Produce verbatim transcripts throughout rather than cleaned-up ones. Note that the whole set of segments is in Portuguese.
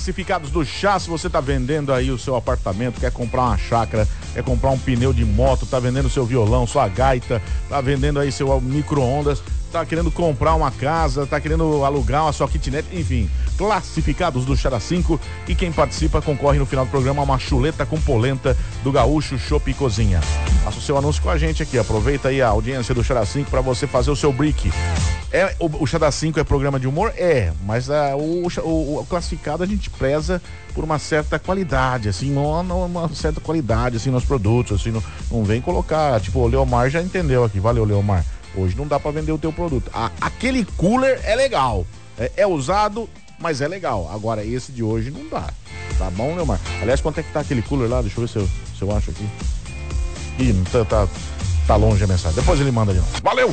Classificados do Chá, se você tá vendendo aí o seu apartamento, quer comprar uma chácara, quer comprar um pneu de moto, tá vendendo seu violão, sua gaita, tá vendendo aí seu micro-ondas, tá querendo comprar uma casa, tá querendo alugar uma sua kitnet, enfim, Classificados do Chá cinco, e quem participa concorre no final do programa a uma chuleta com polenta do Gaúcho Chopp e Cozinha. Faça o seu anúncio com a gente aqui, aproveita aí a audiência do Chá cinco para você fazer o seu brick. É, o, o Chá cinco é programa de humor? É, mas a, o, o, o classificado a gente preza por uma certa qualidade, assim, uma, uma certa qualidade, assim, nos produtos, assim, não, não vem colocar, tipo, o Leomar já entendeu aqui, valeu, Leomar. Hoje não dá pra vender o teu produto. A, aquele cooler é legal, é, é usado, mas é legal. Agora, esse de hoje não dá. Tá bom, Leomar? Aliás, quanto é que tá aquele cooler lá? Deixa eu ver se eu, se eu acho aqui. Ih, não tá, tá, tá longe a mensagem. Depois ele manda de novo. Valeu!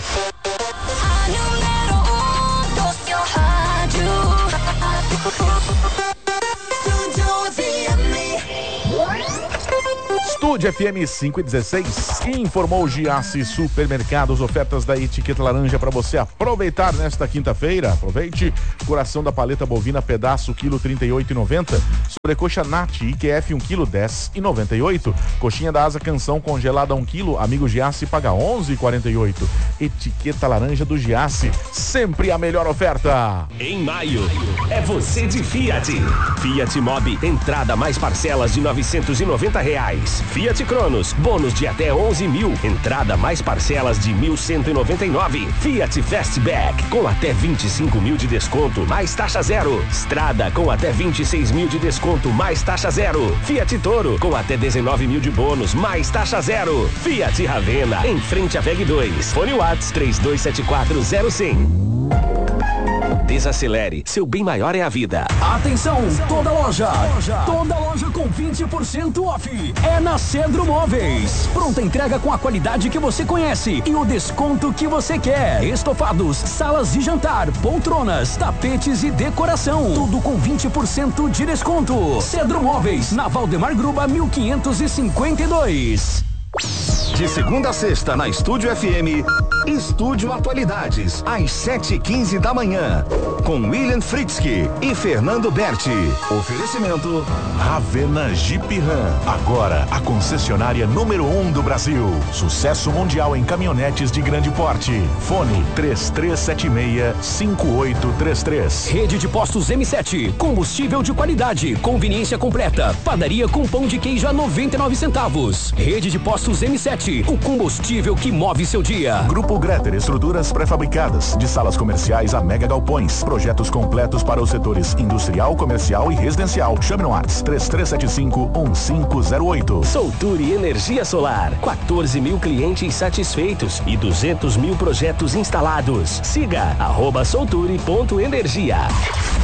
Estúdio F M cinco e dezesseis, informou o Giasse Supermercados, ofertas da etiqueta laranja para você aproveitar nesta quinta-feira. Aproveite, coração da paleta bovina pedaço quilo trinta e oito e noventa, sobrecoxa Nat I Q F um quilo dez e noventa e oito, coxinha da asa canção congelada um quilo, amigo Giasse paga onze e quarenta e oito. Etiqueta laranja do Giasse, sempre a melhor oferta. Em maio é você de Fiat. Fiat Mobi, entrada mais parcelas de novecentos e noventa reais. Fiat Cronos, bônus de até onze mil, entrada mais parcelas de mil cento e noventa e nove. Fiat Fastback, com até vinte e cinco mil de desconto, mais taxa zero. Strada, com até vinte e seis mil de desconto, mais taxa zero. Fiat Toro, com até dezenove mil de bônus, mais taxa zero. Fiat Ravenna, em frente à V E G dois. Fone Whats três dois sete quatro zero cem. Desacelere, seu bem maior é a vida. Atenção, toda loja, toda loja com vinte por cento off. É na Cedro Móveis. Pronta entrega com a qualidade que você conhece e o desconto que você quer. Estofados, salas de jantar, poltronas, tapetes e decoração. Tudo com vinte por cento de desconto. Cedro Móveis, na Valdemar Gruba mil quinhentos e cinquenta e dois. De segunda a sexta, na Estúdio F M, Estúdio Atualidades, às sete e quinze da manhã, com William Fritzky e Fernando Berti. Oferecimento Ravenna Jeep Ram, agora a concessionária número um do Brasil. Sucesso mundial em caminhonetes de grande porte. Fone três três sete seis, cinco oito três três. Rede de postos M sete, combustível de qualidade, conveniência completa, padaria com pão de queijo a noventa e nove centavos. Rede de postos M sete, o combustível que move seu dia. Grupo Greter, estruturas pré-fabricadas, de salas comerciais a mega galpões. Projetos completos para os setores industrial, comercial e residencial. Chame no WhatsApp três três sete cinco, um cinco zero oito. Solture Energia Solar, quatorze mil clientes satisfeitos e duzentos mil projetos instalados. Siga arroba solture ponto energia.